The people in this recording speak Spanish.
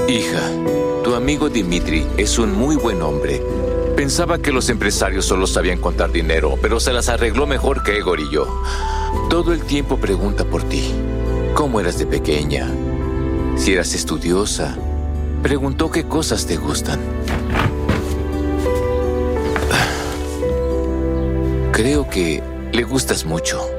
Hija, tu amigo Dimitri es un muy buen hombre. Pensaba que los empresarios solo sabían contar dinero, pero se las arregló mejor que Egor y yo. Todo el tiempo pregunta por ti. ¿Cómo eras de pequeña? Si eras estudiosa. Preguntó qué cosas te gustan. Creo que le gustas mucho.